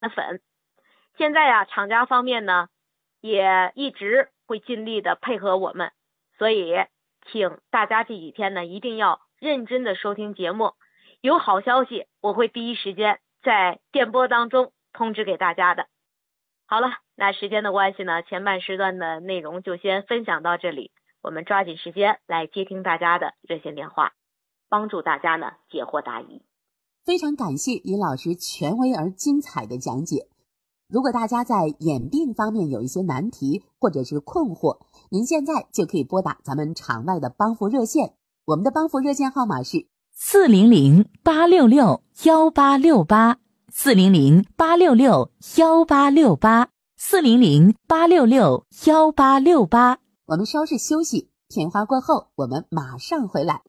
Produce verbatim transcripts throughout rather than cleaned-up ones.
粉。现在呀，厂家方面呢也一直会尽力的配合我们，所以请大家这几天呢一定要认真的收听节目，有好消息我会第一时间在电波当中通知给大家的。好了，那时间的关系呢，前半时段的内容就先分享到这里，我们抓紧时间来接听大家的热线电话，帮助大家呢解惑答疑。 非常感谢尹老师权威而精彩的讲解。如果大家在眼病方面有一些难题或者是困惑，您现在就可以拨打咱们场外的帮扶热线，我们的帮扶热线号码是四零零八六六幺八六八，四零零八六六幺八六八，四零零八六六幺八六八。 我们稍事休息，片花过后我们马上回来。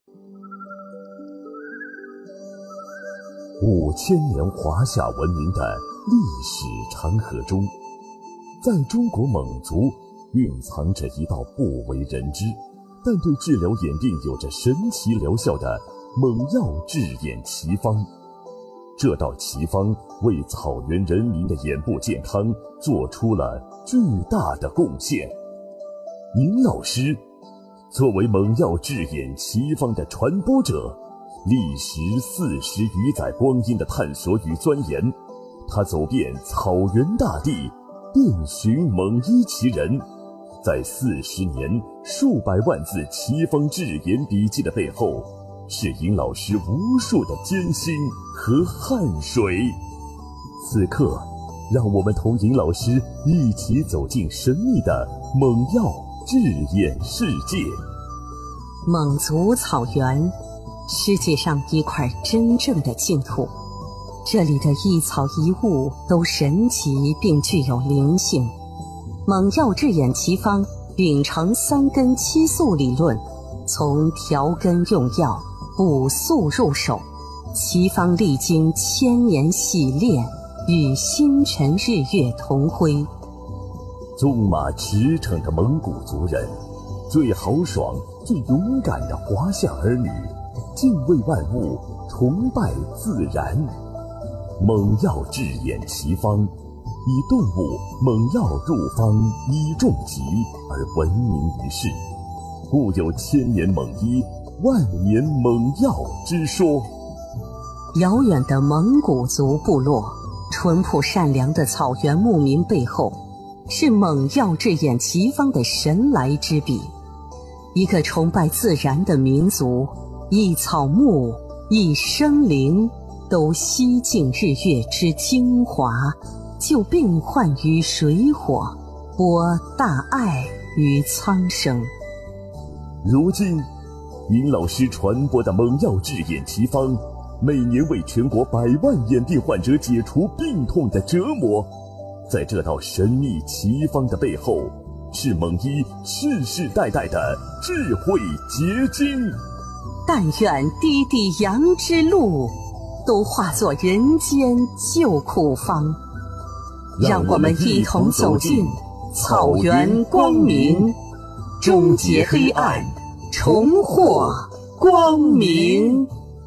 五千年华夏文明的历史长河中，在中国蒙族蕴藏着一道不为人知，但对治疗眼病有着神奇疗效的蒙药治眼奇方。这道奇方为草原人民的眼部健康做出了巨大的贡献。尹老师作为蒙药治眼奇方的传播者，历时四十余载光阴的探索与钻研，他走遍草原大地，遍寻蒙医奇人，在四十年数百万字奇方治眼笔记的背后，是尹老师无数的艰辛和汗水。此刻，让我们同尹老师一起走进神秘的蒙药治眼世界。 蒙族草原，世界上一块真正的净土，这里的一草一物都神奇并具有灵性。蒙药治眼奇方秉承三根七素理论，从调根用药、补素入手，奇方历经千年洗炼，与星辰日月同辉。 纵马驰骋的蒙古族人，最豪爽最勇敢的华夏儿女，敬畏万物，崇拜自然。蒙药治眼奇方，以动物蒙药入方医重疾而闻名于世，故有千年蒙医，万年蒙药之说。 遥远的蒙古族部落，淳朴善良的草原牧民背后，是蒙药治眼奇方的神来之笔。一个崇拜自然的民族，一草木，一生灵，都吸尽日月之精华，救病患于水火，播大爱于苍生。 如今，尹老师传播的蒙药治眼奇方，每年为全国百万眼病患者解除病痛的折磨。在这道神秘奇方的背后，是蒙医世世代代的智慧结晶。 但愿滴滴羊之路，都化作人间救苦方。让我们一同走进草原光明，终结黑暗，重获光明。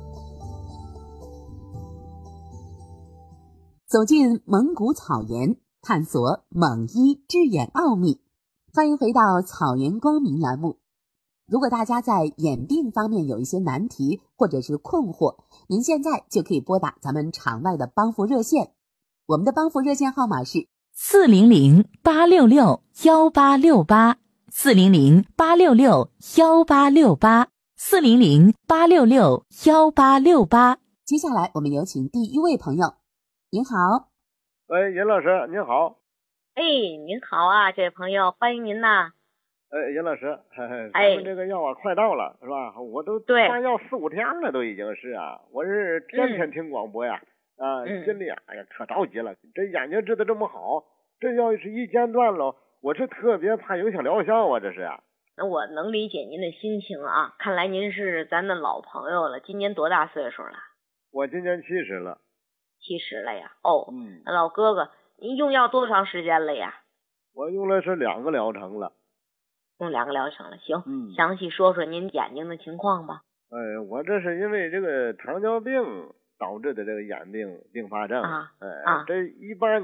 走进蒙古草原，探索蒙医治眼奥秘。欢迎回到草原光明栏目。如果大家在眼病方面有一些难题或者是困惑，您现在就可以拨打咱们场外的帮扶热线，我们的帮扶热线号码是四零零八六六幺八六八，四零零八六六幺八六八，四零零八六六幺八六八。 接下来我们有请第一位朋友。您好。 喂，尹老师您好。 哎，您好啊，这位朋友，欢迎您呐。 哎，尹老师，嘿嘿， 哎， 咱们这个药啊快到了是吧？我都对发药四五天了，都已经是啊。我是天天听广播呀，嗯、啊， 嗯、 心里啊，哎呀可着急了。这眼睛治得这么好，这要是一间断了，我是特别怕影响疗效啊，这是啊。 那我能理解您的心情啊，看来您是咱的老朋友了。今年多大岁数了？ 我今年七十了。 七十了呀？哦， 嗯， 那老哥哥，您用药多长时间了呀？ 我用了是两个疗程了。 用两个疗程了，行， 嗯， 详细说说您眼睛的情况吧。 哎，我这是因为这个糖尿病， 导致的这个眼病并发症。 啊哎， 啊这一般